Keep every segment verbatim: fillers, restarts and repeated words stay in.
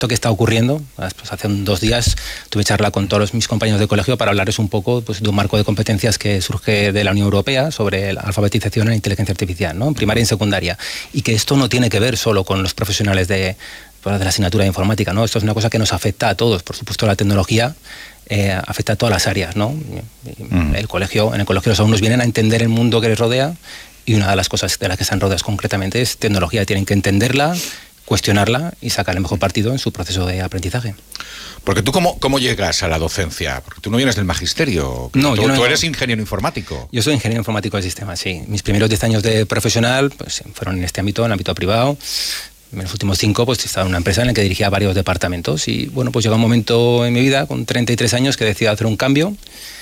esto que está ocurriendo. Pues hace dos días tuve charla con todos mis compañeros de colegio para hablarles un poco pues, de un marco de competencias que surge de la Unión Europea sobre la alfabetización en la inteligencia artificial, ¿no? En primaria y en secundaria. Y que esto no tiene que ver solo con los profesionales de, pues, de la asignatura de informática, ¿no? Esto es una cosa que nos afecta a todos. Por supuesto, la tecnología eh, afecta a todas las áreas, ¿no? Mm. El colegio, en el colegio los alumnos vienen a entender el mundo que les rodea y una de las cosas de las que están rodeados concretamente es tecnología. Tienen que entenderla, cuestionarla y sacar el mejor partido en su proceso de aprendizaje. Porque tú, ¿cómo, cómo llegas a la docencia? Porque tú no vienes del magisterio. No, tú, yo no, tú eres ingeniero informático. Yo soy ingeniero informático de sistemas, sí. Mis primeros diez años de profesional pues, fueron en este ámbito, en el ámbito privado. En los últimos cinco pues, estaba en una empresa en la que dirigía varios departamentos. Y bueno, pues llegó un momento en mi vida, con treinta y tres años, que decidí hacer un cambio.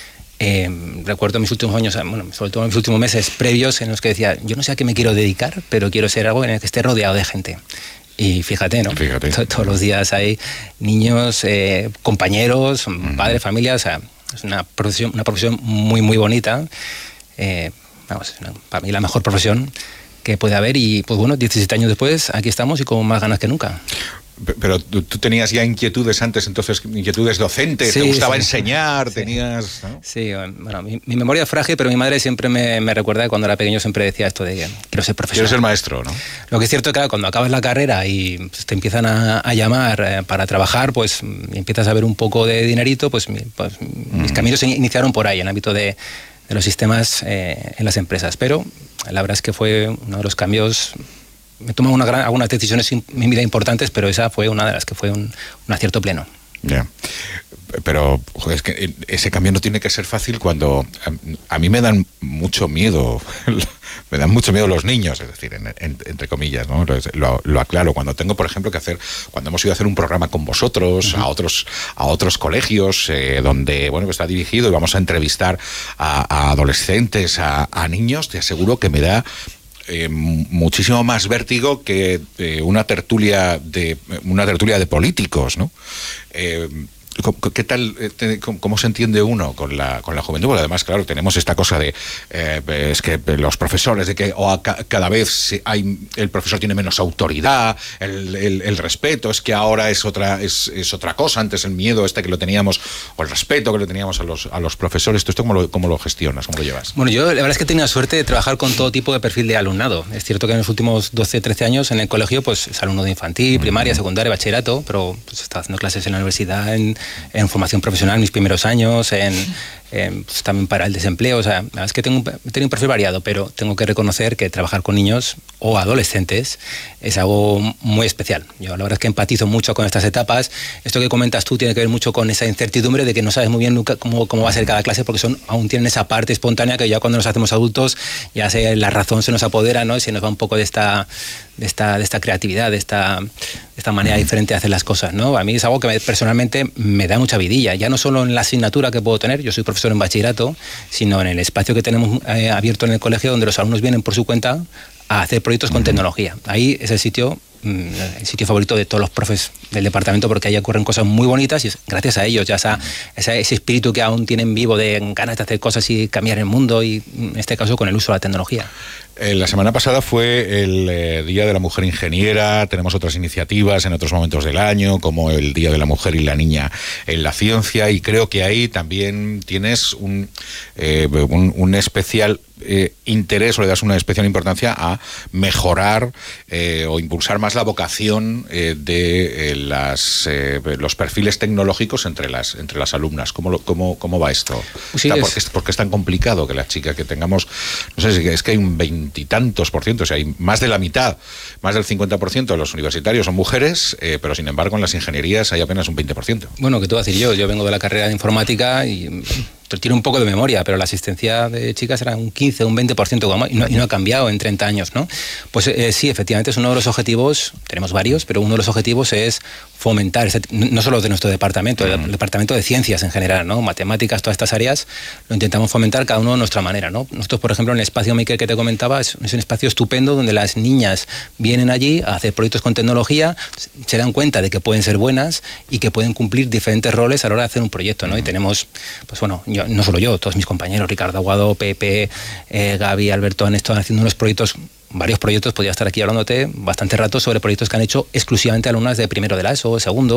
Eh, recuerdo mis últimos años, bueno, sobre todo mis últimos meses previos, en los que decía, yo no sé a qué me quiero dedicar, pero quiero ser algo en el que esté rodeado de gente. Y fíjate, ¿no? Fíjate. Todos los días hay niños, eh, compañeros, uh-huh. padres, familias. O sea, es una profesión, una profesión muy, muy bonita. Eh, vamos, es una, para mí la mejor profesión que puede haber. Y pues bueno, diecisiete años después, aquí estamos y con más ganas que nunca. Pero tú, tú tenías ya inquietudes antes, entonces, inquietudes docentes, sí, te gustaba sí. enseñar, sí. tenías... ¿no? Sí, bueno, mi, mi memoria es frágil, pero mi madre siempre me, me recuerda que cuando era pequeño siempre decía esto de que quiero ser profesor. Quiero ser maestro, ¿no? Lo que es cierto, claro, cuando acabas la carrera y pues, te empiezan a, a llamar eh, para trabajar, pues y empiezas a ver un poco de dinerito, pues, mi, pues mm. mis caminos se iniciaron por ahí, en el ámbito de, de los sistemas eh, en las empresas. Pero la verdad es que fue uno de los cambios... Me tomé una gran, algunas decisiones en mi vida importantes, pero esa fue una de las que fue un, un acierto pleno. Ya. Yeah. Pero joder, es que ese cambio no tiene que ser fácil cuando a, a mí me dan mucho miedo, me dan mucho miedo los niños, es decir, en, en, entre comillas, ¿no? Lo, lo aclaro. Cuando tengo, por ejemplo, que hacer, cuando hemos ido a hacer un programa con vosotros, uh-huh. a otros a otros colegios, eh, donde bueno, está dirigido y vamos a entrevistar a, a adolescentes, a, a niños, te aseguro que me da Eh, muchísimo más vértigo que eh, una tertulia de una tertulia de políticos, ¿no? Eh, ¿Qué tal, cómo se entiende uno con la con la juventud? Porque además, claro, tenemos esta cosa de eh, es que los profesores, de que oh, cada vez hay el profesor tiene menos autoridad, el, el, el respeto, es que ahora es otra es, es otra cosa, antes el miedo este que lo teníamos, o el respeto que lo teníamos a los a los profesores. ¿Tú esto cómo lo, cómo lo gestionas, cómo lo llevas? Bueno, yo la verdad es que he tenido la suerte de trabajar con todo tipo de perfil de alumnado. Es cierto que en los últimos doce, trece años en el colegio, pues es alumno de infantil, primaria, secundaria, bachillerato, pero pues estaba haciendo clases en la universidad, en en formación profesional mis primeros años, en, en, pues, también para el desempleo. O sea, la verdad es que tengo un, tengo un perfil variado, pero tengo que reconocer que trabajar con niños o adolescentes es algo muy especial. Yo la verdad es que empatizo mucho con estas etapas. Esto que comentas tú tiene que ver mucho con esa incertidumbre de que no sabes muy bien nunca cómo, cómo va a ser cada clase, porque son, aún tienen esa parte espontánea que ya cuando nos hacemos adultos ya se, la razón se nos apodera, ¿no? Y se nos va un poco de esta, de esta, de esta creatividad, de esta, de esta manera diferente de hacer las cosas, ¿no? A mí es algo que me, personalmente me da mucha vidilla, ya no solo en la asignatura que puedo tener, yo soy profesor en bachillerato, sino en el espacio que tenemos eh, abierto en el colegio, donde los alumnos vienen por su cuenta a hacer proyectos con tecnología. Ahí es el sitio, el sitio favorito de todos los profes del departamento, porque ahí ocurren cosas muy bonitas y es gracias a ellos, ya esa, esa, ese espíritu que aún tienen vivo de ganas de hacer cosas y cambiar el mundo, y en este caso con el uso de la tecnología. Eh, la semana pasada fue el eh, Día de la Mujer Ingeniera. Tenemos otras iniciativas en otros momentos del año, como el Día de la Mujer y la Niña en la Ciencia, y creo que ahí también tienes un, eh, un, un especial eh, interés, o le das una especial importancia a mejorar eh, o impulsar más la vocación eh, de eh, las, eh, los perfiles tecnológicos entre las, entre las alumnas. ¿Cómo, lo, cómo, cómo va esto? Sí, ¿Por qué, por qué es tan complicado que las chicas que tengamos, no sé, es que hay un veintitantos por ciento, o sea, hay más de la mitad, más del cincuenta por ciento de los universitarios son mujeres, eh, pero sin embargo en las ingenierías hay apenas un veinte por ciento. Bueno, ¿qué te voy a decir yo? Yo vengo de la carrera de informática y tiene un poco de memoria, pero la asistencia de chicas era un quince, un veinte por ciento y no, y no ha cambiado en treinta años, ¿no? Pues eh, sí, efectivamente es uno de los objetivos, tenemos varios, pero uno de los objetivos es fomentar, no solo de nuestro departamento, uh-huh. el departamento de ciencias en general, ¿no? Matemáticas, todas estas áreas, lo intentamos fomentar cada uno de nuestra manera, ¿no? Nosotros, por ejemplo, en el espacio Maker que te comentaba, es, es un espacio estupendo donde las niñas vienen allí a hacer proyectos con tecnología, se dan cuenta de que pueden ser buenas y que pueden cumplir diferentes roles a la hora de hacer un proyecto, ¿no? Uh-huh. Y tenemos, pues bueno, yo, no solo yo, todos mis compañeros, Ricardo Aguado, Pepe, eh, Gaby, Alberto, han estado haciendo unos proyectos, varios proyectos, podría estar aquí hablándote bastante rato sobre proyectos que han hecho exclusivamente alumnas de primero de la ESO, segundo.